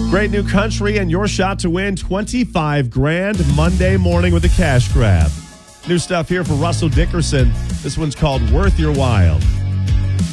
Great new country and your shot to win 25 grand Monday morning with a cash grab. New stuff here for Russell Dickerson. This one's called Worth Your While.